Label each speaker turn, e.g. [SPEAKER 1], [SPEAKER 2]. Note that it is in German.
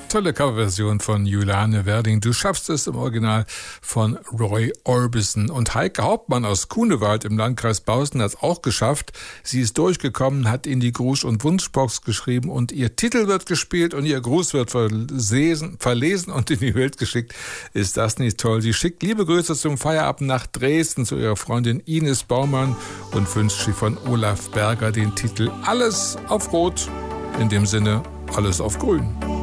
[SPEAKER 1] Tolle Coverversion von Juliane Werding. Du schaffst es im Original von Roy Orbison. Und Heike Hauptmann aus Kunewald im Landkreis Bautzen hat es auch geschafft. Sie ist durchgekommen, hat in die Gruß- und Wunschbox geschrieben und ihr Titel wird gespielt und ihr Gruß wird verlesen und in die Welt geschickt. Ist das nicht toll? Sie schickt liebe Grüße zum Feierabend nach Dresden zu ihrer Freundin Ines Baumann und wünscht sie von Olaf Berger den Titel Alles auf Rot. In dem Sinne, alles auf Grün.